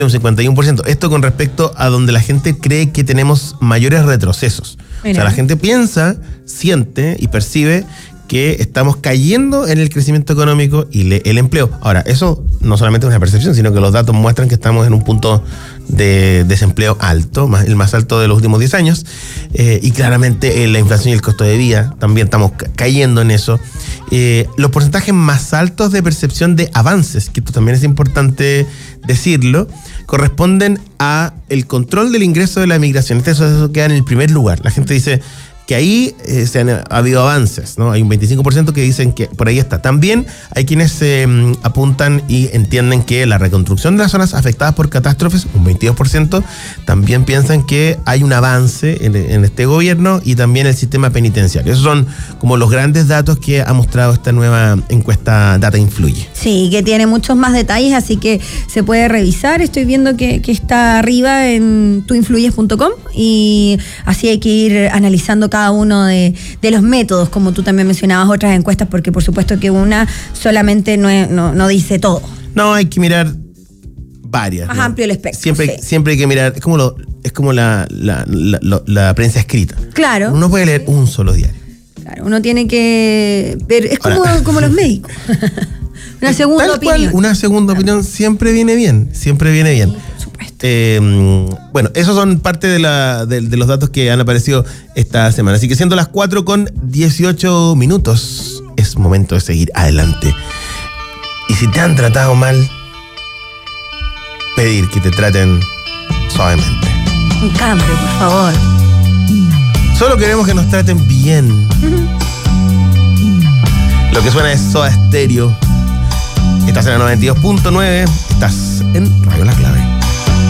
un 51%. Esto con respecto a donde la gente cree que tenemos mayores retrocesos. Mira. O sea, la gente piensa, siente y percibe que estamos cayendo en el crecimiento económico y el empleo. Ahora, eso no solamente es una percepción, sino que los datos muestran que estamos en un punto de desempleo alto, el más alto de los últimos 10 años, y claramente la inflación y el costo de vida, también estamos cayendo en eso. Los porcentajes más altos de percepción de avances, que esto también es importante decirlo, corresponden a el control del ingreso de la migración. Eso queda en el primer lugar. La gente dice que ahí ha habido avances, ¿no? Hay un 25% que dicen que por ahí está. También hay quienes apuntan y entienden que la reconstrucción de las zonas afectadas por catástrofes, un 22%, también piensan que hay un avance en este gobierno, y también el sistema penitenciario. Esos son como los grandes datos que ha mostrado esta nueva encuesta Data Influye. Sí, que tiene muchos más detalles, así que se puede revisar. Estoy viendo que está arriba en tuinfluyes.com, y así hay que ir analizando cada uno de los métodos, como tú también mencionabas otras encuestas, porque por supuesto que una solamente no dice todo. No, hay que mirar varias. Más amplio el espectro. Siempre hay que mirar, es como la prensa escrita. Claro. Uno puede leer un solo diario. Claro, uno tiene que ver, es como los médicos. Una segunda opinión. Una segunda opinión siempre viene bien, siempre viene bien. Bueno, esos son parte de los datos que han aparecido esta semana. Así que siendo las 4:18, es momento de seguir adelante. Y si te han tratado mal, pedir que te traten suavemente. Un cambio, por favor. Solo queremos que nos traten bien. Lo que suena es Soda Stereo. Estás en la 92.9, estás en Radio La Clave.